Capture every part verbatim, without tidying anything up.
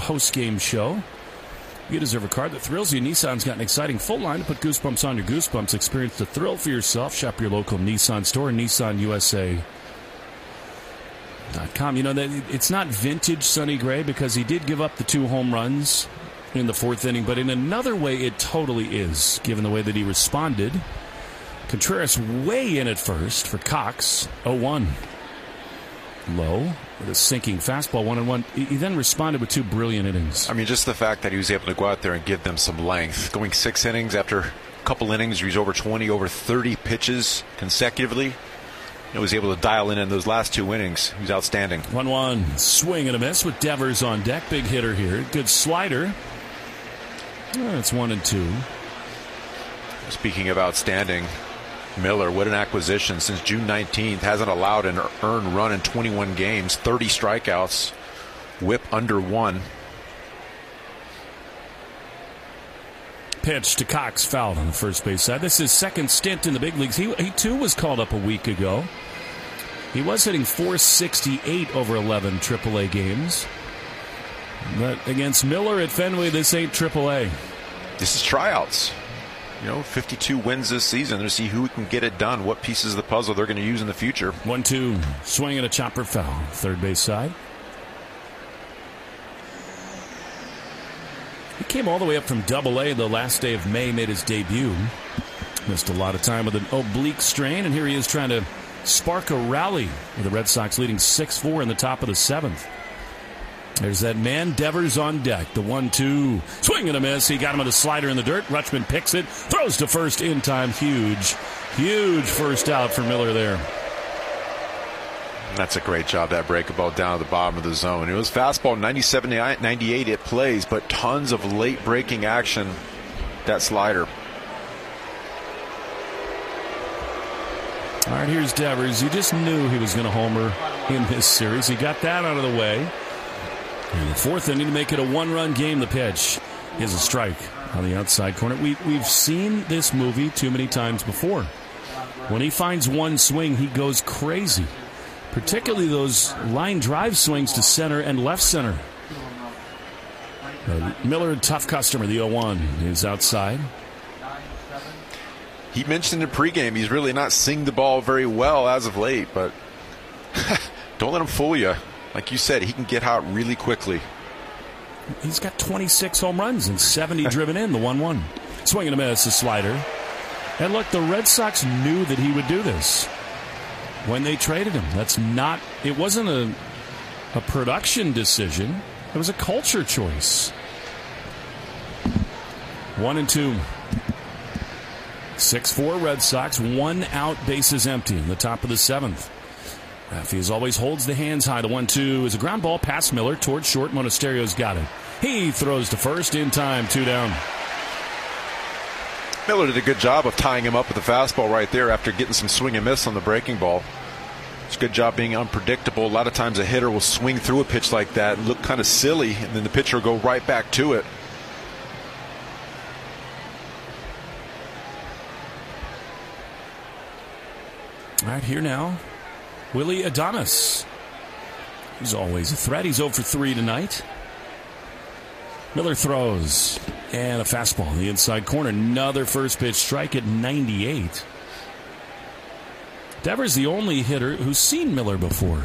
post-game show. You deserve a card that thrills you. Nissan's got an exciting full line to put goosebumps on your goosebumps. Experience the thrill for yourself. Shop your local Nissan store, Nissan U S A dot com. You know, that it's not vintage Sonny Gray because he did give up the two home runs in the fourth inning, but in another way it totally is, given the way that he responded. Contreras way in at first for Cox. oh one. Low with a sinking fastball, one and one. He then responded with two brilliant innings. I mean, just the fact that he was able to go out there and give them some length. Going six innings after a couple innings, he was over twenty, over thirty pitches consecutively. He was able to dial in in those last two innings. He was outstanding. one one. Swing and a miss with Devers on deck. Big hitter here. Good slider. That's one and two. Speaking of outstanding, Miller, what an acquisition. Since June nineteenth, hasn't allowed an earned run in twenty-one games, thirty strikeouts, whip under one. Pitch to Cox, fouled on the first base side. This is his second stint in the big leagues. He, he too was called up a week ago. He was hitting four sixty-eight over eleven triple A games. But against Miller at Fenway, this ain't triple A. This is tryouts. You know, fifty-two wins this season to see who can get it done, what pieces of the puzzle they're going to use in the future. one two. Swing and a chopper foul. Third base side. He came all the way up from double A the last day of May, made his debut. Missed a lot of time with an oblique strain, and here he is trying to spark a rally with the Red Sox leading six four in the top of the seventh. There's that man, Devers on deck. The one two. Swing and a miss. He got him with a slider in the dirt. Rutschman picks it. Throws to first in time. Huge, huge first out for Miller there. That's a great job, that breaking ball down to the bottom of the zone. It was fastball ninety-seven ninety-eight. It plays, but tons of late breaking action. That slider. All right, here's Devers. You just knew he was going to homer in this series. He got that out of the way. In the fourth inning to make it a one-run game, the pitch is a strike on the outside corner. We, we've seen this movie too many times before. When he finds one swing, he goes crazy. Particularly those line drive swings to center and left center. Uh, Miller, tough customer, the oh one is outside. He mentioned in pregame he's really not seeing the ball very well as of late, but don't let him fool you. Like you said, he can get hot really quickly. He's got twenty-six home runs and seventy driven in, the one one. Swing and a miss, a slider. And look, the Red Sox knew that he would do this when they traded him. That's not, it wasn't a, a production decision. It was a culture choice. One and two. six four Red Sox, one out, bases empty in the top of the seventh. Rafi as always holds the hands high. The one two is a ground ball past Miller towards short. Monasterio's got it. He throws to first in time, two down. Miller did a good job of tying him up with a fastball right there after getting some swing and miss on the breaking ball. It's a good job being unpredictable. A lot of times a hitter will swing through a pitch like that and look kind of silly, and then the pitcher will go right back to it. All right, here now, Willy Adames. He's always a threat. He's oh for three tonight. Miller throws. And a fastball in the inside corner. Another first pitch strike at ninety-eight. Devers the only hitter who's seen Miller before.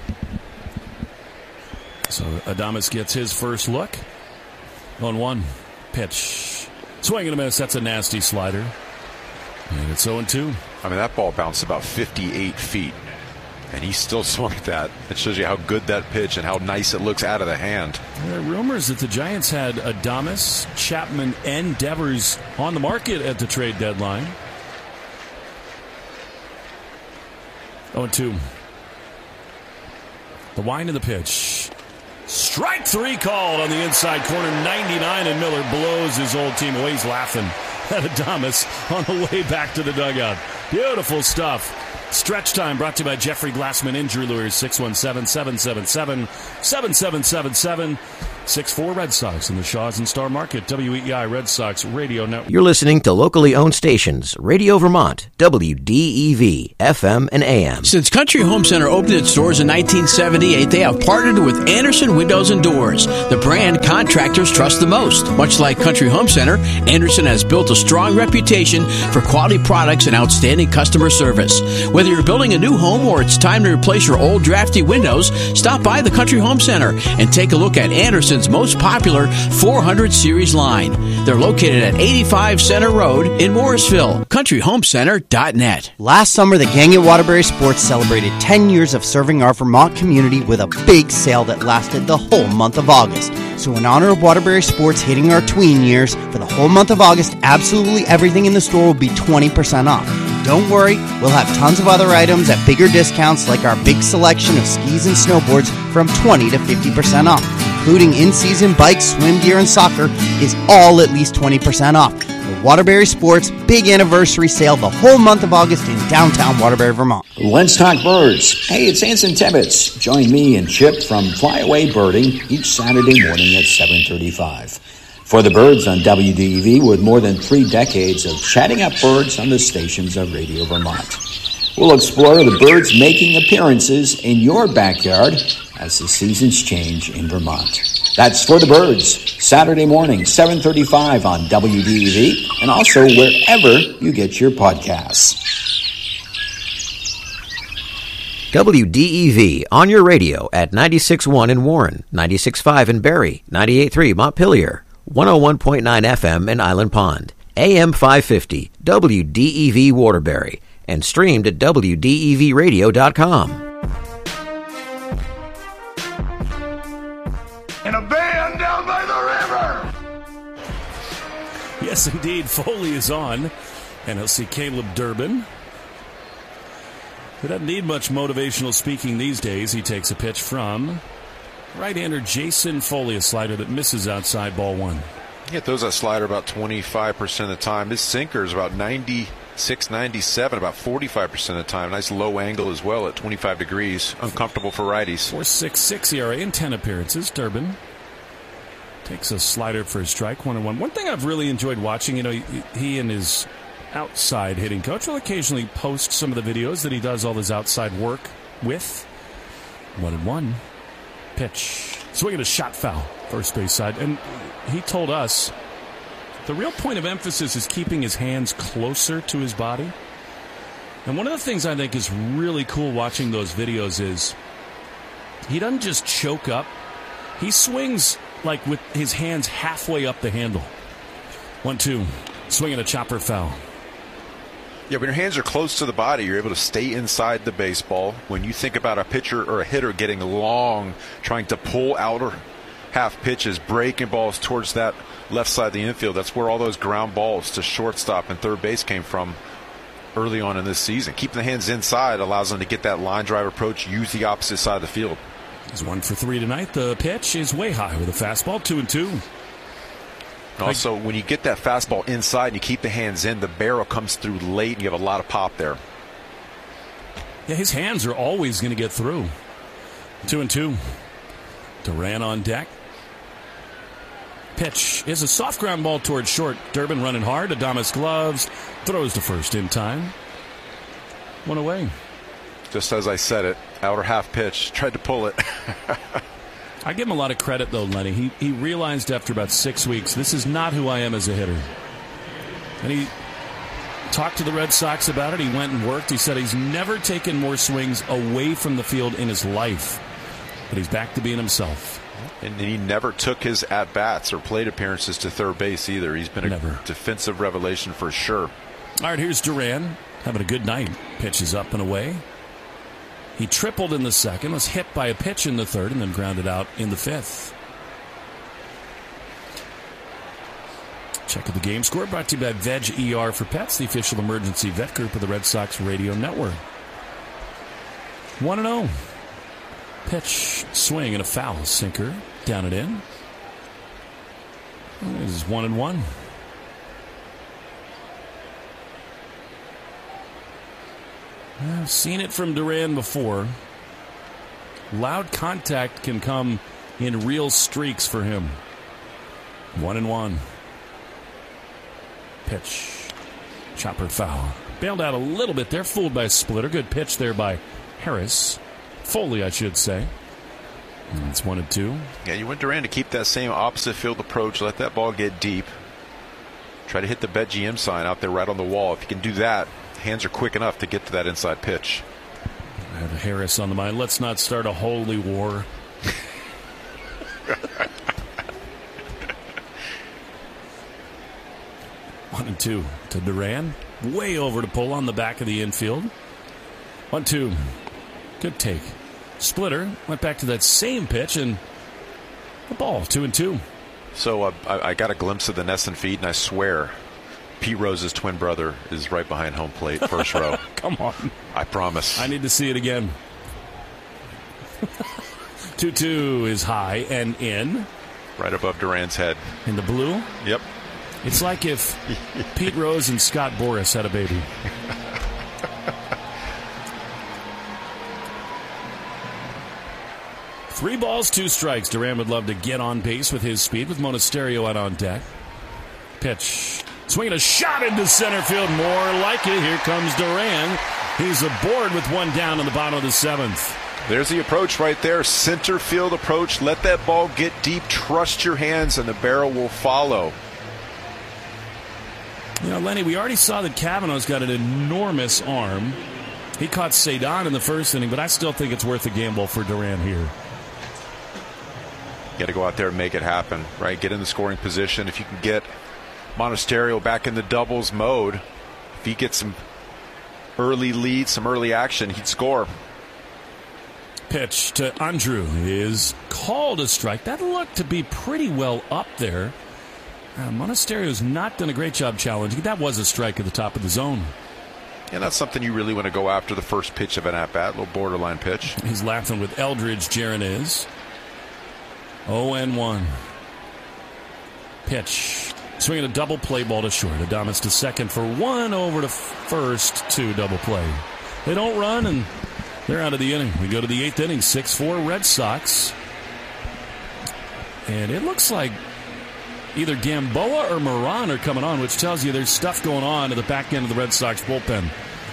So Adames gets his first look. On one. Pitch. Swing and a miss. That's a nasty slider. And it's oh and two. I mean, that ball bounced about fifty-eight feet. And he still swung at that. It shows you how good that pitch and how nice it looks out of the hand. There are rumors that the Giants had Adames, Chapman, and Devers on the market at the trade deadline. oh and two. The wind of the pitch. Strike three called on the inside corner. ninety-nine, and Miller blows his old team away. He's laughing at Adames on the way back to the dugout. Beautiful stuff. Stretch time brought to you by Jeffrey Glassman Injury Lawyers, six one seven, seven seven seven, seven seven seven seven. six four Red Sox in the Shaws and Star Market, W E I Red Sox Radio Network. You're listening to locally owned stations, Radio Vermont, W D E V, F M and A M. Since Country Home Center opened its doors in nineteen seventy-eight, they have partnered with Anderson Windows and Doors, the brand contractors trust the most. Much like Country Home Center, Anderson has built a strong reputation for quality products and outstanding customer service. Whether you're building a new home or it's time to replace your old drafty windows, stop by the Country Home Center and take a look at Anderson's most popular four hundred series line. They're located at eighty-five Center Road in Morrisville. country home center dot net. Last summer, the gang at Waterbury Sports celebrated ten years of serving our Vermont community with a big sale that lasted the whole month of August. So in honor of Waterbury Sports hitting our tween years, for the whole month of August, absolutely everything in the store will be twenty percent off. Don't worry, we'll have tons of other items at bigger discounts like our big selection of skis and snowboards from twenty to fifty percent off, including in-season bikes, swim gear, and soccer is all at least twenty percent off. The Waterbury Sports Big Anniversary Sale the whole month of August in downtown Waterbury, Vermont. Let's talk birds. Hey, it's Anson Tibbetts. Join me and Chip from Flyaway Birding each Saturday morning at seven thirty-five. For the birds on W D E V, with more than three decades of chatting up birds on the stations of Radio Vermont. We'll explore the birds making appearances in your backyard as the seasons change in Vermont. That's For the Birds, Saturday morning, seven thirty-five on W D E V, and also wherever you get your podcasts. W D E V on your radio at ninety-six point one in Warren, ninety-six point five in Barrie, ninety-eight point three Montpelier, one oh one point nine F M in Island Pond, A M five fifty, W D E V Waterbury, and streamed at W D E V radio dot com. In a band down by the river! Yes, indeed, Foley is on, and he'll see Caleb Durbin. He doesn't need much motivational speaking these days. He takes a pitch from right-hander Jason Foley, a slider that misses outside, ball one. He throws that slider about twenty-five percent of the time. His sinker is about ninety-six, ninety-seven, about forty-five percent of the time. Nice low angle as well at twenty-five degrees. Uncomfortable for righties. four point six six E R A in ten appearances. Durbin takes a slider for a strike, one and one. One thing I've really enjoyed watching, you know, he, he and his outside hitting coach will occasionally post some of the videos that he does all his outside work with. One and one. Pitch. Swinging a shot foul, first base side. And he told us the real point of emphasis is keeping his hands closer to his body. And one of the things I think is really cool watching those videos is he doesn't just choke up. He swings like with his hands halfway up the handle. One, two. Swinging a chopper foul. Yeah, when your hands are close to the body, you're able to stay inside the baseball. When you think about a pitcher or a hitter getting long, trying to pull outer half pitches, breaking balls towards that left side of the infield, that's where all those ground balls to shortstop and third base came from early on in this season. Keeping the hands inside allows them to get that line drive approach, use the opposite side of the field. He's one for three tonight. The pitch is way high with a fastball, two and two. Also, when you get that fastball inside and you keep the hands in, the barrel comes through late and you have a lot of pop there. Yeah, his hands are always going to get through. Two and two. Duran on deck. Pitch is a soft ground ball towards short. Durbin running hard. Adames gloves. Throws to first in time. One away. Just as I said it, outer half pitch. Tried to pull it. I give him a lot of credit, though, Lenny. He, he realized after about six weeks, this is not who I am as a hitter. And he talked to the Red Sox about it. He went and worked. He said he's never taken more swings away from the field in his life. But he's back to being himself. And he never took his at-bats or plate appearances to third base either. He's been a never. defensive revelation for sure. All right, here's Duran having a good night. Pitches up and away. He tripled in the second, was hit by a pitch in the third, and then grounded out in the fifth. Check of the game score brought to you by Veg E R for Pets, the official emergency vet group of the Red Sox Radio Network. one and oh. Pitch, swing, and a foul. Sinker, down and in. This is one and one. I've seen it from Duran before. Loud contact can come in real streaks for him. One and one. Pitch. Chopper foul. Bailed out a little bit there. Fooled by a splitter. Good pitch there by Harris. Foley, I should say. And it's one and two. Yeah, you want Duran to keep that same opposite field approach. Let that ball get deep. Try to hit the BetGM sign out there right on the wall. If you can do that, hands are quick enough to get to that inside pitch. I have Harris on the mind. Let's not start a holy war. One and two to Duran. Way over to pull on the back of the infield. One, two. Good take. Splitter went back to that same pitch and the ball. Two and two. So uh, I, I got a glimpse of the Nesson feed, and I swear Pete Rose's twin brother is right behind home plate, first row. Come on. I promise. I need to see it again. two two is high and in. Right above Duran's head. In the blue? Yep. It's like if Pete Rose and Scott Boras had a baby. Three balls, two strikes. Duran would love to get on base with his speed with Monasterio out on deck. Pitch. Swinging a shot into center field. More like it. Here comes Duran. He's aboard with one down in the bottom of the seventh. There's the approach right there. Center field approach. Let that ball get deep. Trust your hands, and the barrel will follow. You know, Lenny, we already saw that Cavanaugh's got an enormous arm. He caught Cedon in the first inning, but I still think it's worth a gamble for Duran here. You got to go out there and make it happen, right? Get in the scoring position. If you can get Monasterio back in the doubles mode, if he gets some early lead, some early action, he'd score. Pitch to Andrew is called a strike. That looked to be pretty well up there. Uh, Monasterio's not done a great job challenging. That was a strike at the top of the zone. And that's something you really want to go after the first pitch of an at-bat, a little borderline pitch. He's laughing with Eldridge, Jaron is. oh and one. Pitch. Swinging a double play ball to short. Adames to second for one, over to first, two double play. They don't run, and they're out of the inning. We go to the eighth inning, six four Red Sox. And it looks like either Gamboa or Moran are coming on, which tells you there's stuff going on at the back end of the Red Sox bullpen.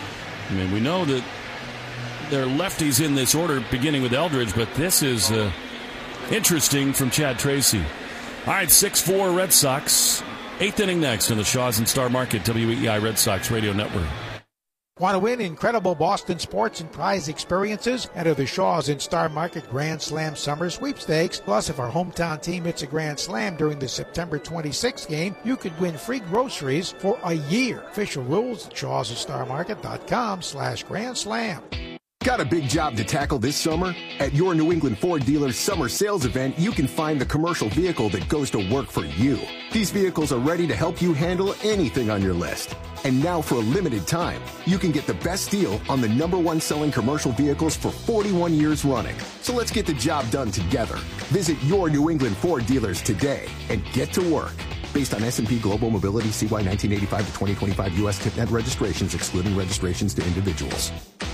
I mean, we know that there are lefties in this order, beginning with Eldridge, but this is uh, interesting from Chad Tracy. All right, six four Red Sox. Eighth inning next in the Shaws and Star Market, W E I Red Sox Radio Network. Want to win incredible Boston sports and prize experiences? Enter the Shaws and Star Market Grand Slam Summer Sweepstakes. Plus, if our hometown team hits a Grand Slam during the September twenty-sixth game, you could win free groceries for a year. Official rules at shaws and star market dot com slash Grand Slam. Got a big job to tackle this summer? At your New England Ford dealer's summer sales event, you can find the commercial vehicle that goes to work for you. These vehicles are ready to help you handle anything on your list. And now for a limited time, you can get the best deal on the number one selling commercial vehicles for forty-one years running. So let's get the job done together. Visit your New England Ford dealers today and get to work. Based on S and P Global Mobility C Y nineteen eighty-five to twenty twenty-five U S TipNet registrations, excluding registrations to individuals.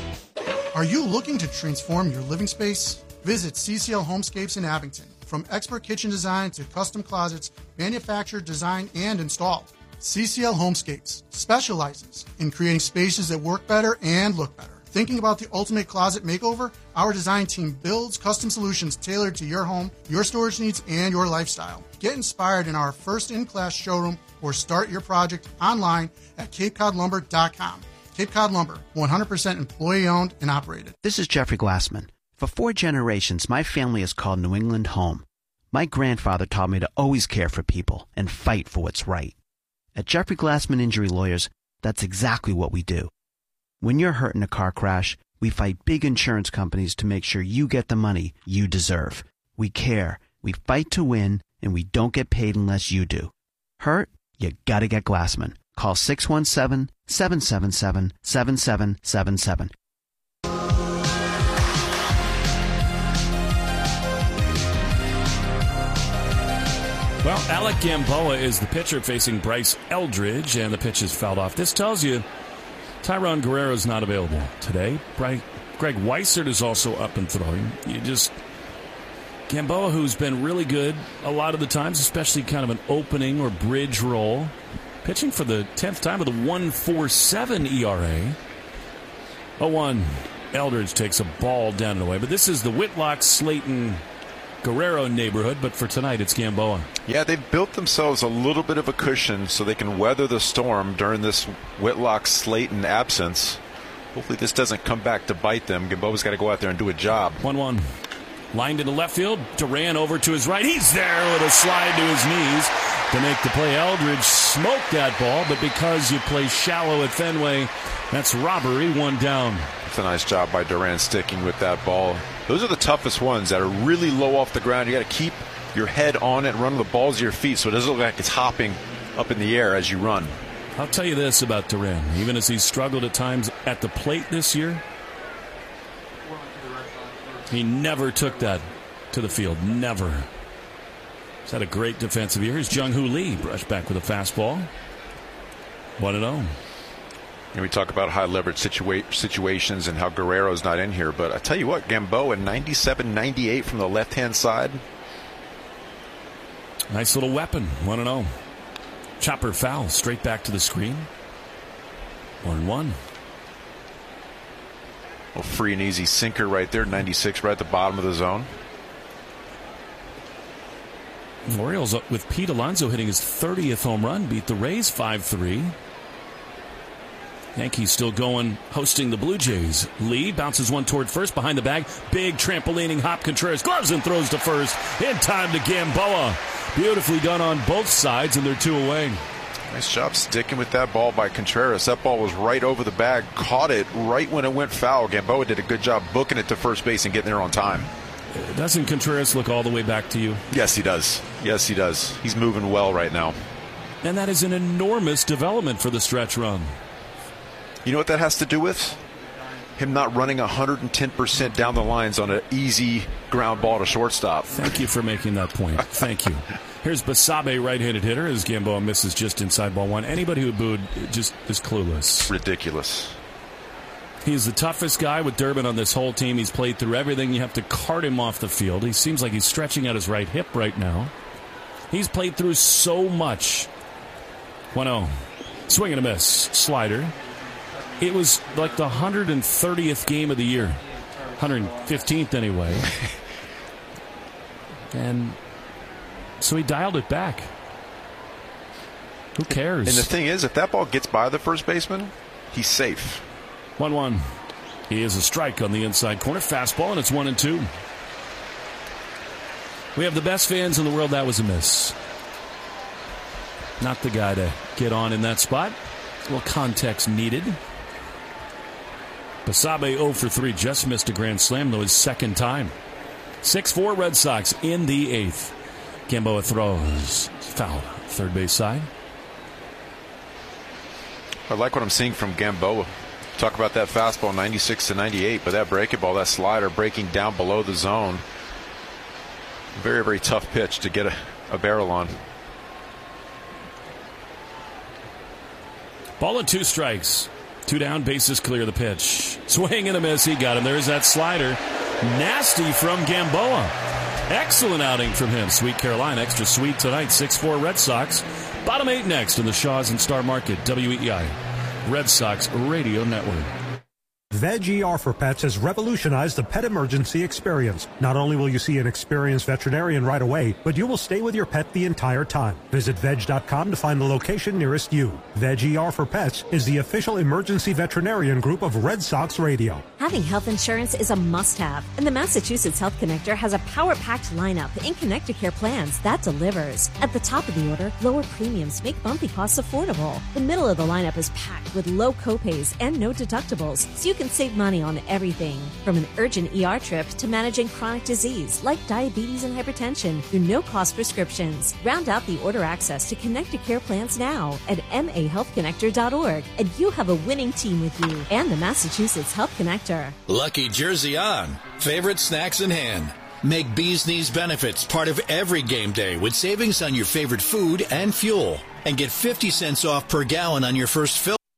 Are you looking to transform your living space? Visit C C L Homescapes in Abington. From expert kitchen design to custom closets, manufactured, designed, and installed, C C L Homescapes specializes in creating spaces that work better and look better. Thinking about the ultimate closet makeover? Our design team builds custom solutions tailored to your home, your storage needs, and your lifestyle. Get inspired in our first in-class showroom or start your project online at cape cod lumber dot com. Cape Cod Lumber, one hundred percent employee-owned and operated. This is Jeffrey Glassman. For four generations, my family has called New England home. My grandfather taught me to always care for people and fight for what's right. At Jeffrey Glassman Injury Lawyers, that's exactly what we do. When you're hurt in a car crash, we fight big insurance companies to make sure you get the money you deserve. We care, we fight to win, and we don't get paid unless you do. Hurt? You gotta get Glassman. Call six one seven, seven seven seven, seven seven seven seven. Well, Alec Gamboa is the pitcher facing Bryce Eldridge, and the pitch is fouled off. This tells you Tyrone Guerrero's not available today. Greg Weissert is also up and throwing. You just Gamboa, who's been really good a lot of the times, especially kind of an opening or bridge role, pitching for the tenth time with a one point four seven E R A. oh one. Eldridge takes a ball down and away. But this is the Whitlock, Slayton, Guerrero neighborhood. But for tonight, it's Gamboa. Yeah, they've built themselves a little bit of a cushion so they can weather the storm during this Whitlock, Slayton absence. Hopefully this doesn't come back to bite them. Gamboa's got to go out there and do a job. one one. Lined into left field. Duran over to his right. He's there with a slide to his knees to make the play. Eldridge smoked that ball, but because you play shallow at Fenway, that's robbery, one down. It's a nice job by Duran sticking with that ball. Those are the toughest ones that are really low off the ground. You got to keep your head on it and run the balls to your feet so it doesn't look like it's hopping up in the air as you run. I'll tell you this about Duran. Even as he's struggled at times at the plate this year, he never took that to the field. Never. He's had a great defensive year. Here's Jung-Hoo Lee, brushed back with a fastball. one and oh. And we talk about high leverage situa- situations and how Guerrero's not in here. But I tell you what, Gamboa, ninety-seven ninety-eight from the left-hand side. Nice little weapon. one and oh. Chopper foul straight back to the screen. one one. A free and easy sinker right there. ninety-six right at the bottom of the zone. Orioles with Pete Alonso hitting his thirtieth home run. Beat the Rays five three. Yankees still going, hosting the Blue Jays. Lee bounces one toward first, behind the bag. Big trampolining hop. Contreras gloves and throws to first. In time to Gamboa. Beautifully done on both sides, and they're two away. Nice job sticking with that ball by Contreras. That ball was right over the bag. Caught it right when it went foul. Gamboa did a good job booking it to first base and getting there on time. Doesn't Contreras look all the way back to you? Yes, he does. Yes, he does. He's moving well right now. And that is an enormous development for the stretch run. You know what that has to do with? Him not running one hundred ten percent down the lines on an easy ground ball to shortstop. Thank you for making that point. Thank you. Here's Basabe, right-handed hitter, as Gamboa misses just inside ball one. Anybody who booed just is clueless. Ridiculous. He's the toughest guy with Durbin on this whole team. He's played through everything. You have to cart him off the field. He seems like he's stretching out his right hip right now. He's played through so much. one oh. Swing and a miss. Slider. It was like the one hundred thirtieth game of the year. one hundred fifteenth anyway. And so he dialed it back. Who cares? And the thing is, if that ball gets by the first baseman, he's safe. one one. He is a strike on the inside corner. Fastball, and it's one and two. We have the best fans in the world. That was a miss. Not the guy to get on in that spot. A little context needed. Basabe oh for three. Just missed a grand slam, though, his second time. six four Red Sox in the eighth. Gamboa throws. Foul. Third base side. I like what I'm seeing from Gamboa. Talk about that fastball, ninety-six to ninety-eight, but that breaking ball, that slider breaking down below the zone. Very, very tough pitch to get a, a barrel on. Ball and two strikes. Two down, bases clear the pitch. Swing and a miss. He got him. There's that slider. Nasty from Gamboa. Excellent outing from him. Sweet Caroline, extra sweet tonight. six four Red Sox. Bottom eight next in the Shaws and Star Market. W E I, Red Sox Radio Network. Veg E R for Pets has revolutionized the pet emergency experience. Not only will you see an experienced veterinarian right away, but you will stay with your pet the entire time. Visit veg dot com to find the location nearest you. Veg E R for Pets is the official emergency veterinarian group of Red Sox Radio. Having health insurance is a must-have, and the Massachusetts Health Connector has a power-packed lineup in Connecticare plans that delivers. At the top of the order, lower premiums make bumpy costs affordable. The middle of the lineup is packed with low copays and no deductibles, so you can save money on everything, from an urgent E R trip to managing chronic disease like diabetes and hypertension through no-cost prescriptions. Round out the order access to Connecticare plans now at m a health connector dot org, and you have a winning team with you and the Massachusetts Health Connector. Lucky jersey on. Favorite snacks in hand. Make Bee's Knees benefits part of every game day with savings on your favorite food and fuel. And get fifty cents off per gallon on your first fill.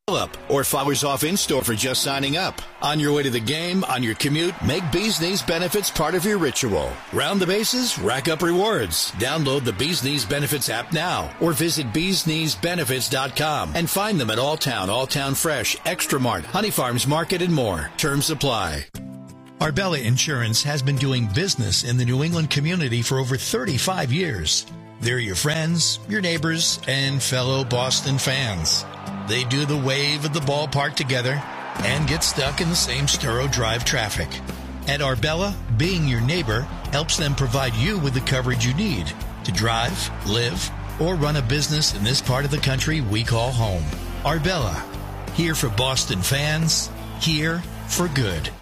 up or flowers off in-store for just signing up. On your way to the game, on your commute, make Bees Knees benefits part of your ritual. Round the bases, rack up rewards. Download the Bees Knees Benefits app now or visit bees knees benefits dot com and find them at Alltown, Alltown Fresh, Extra Mart, Honey Farms Market, and more. Terms apply. Arbella Insurance has been doing business in the New England community for over thirty-five years. They're your friends, your neighbors, and fellow Boston fans. They do the wave at the ballpark together and get stuck in the same Sturrow Drive traffic. At Arbella, being your neighbor helps them provide you with the coverage you need to drive, live, or run a business in this part of the country we call home. Arbella, here for Boston fans, here for good.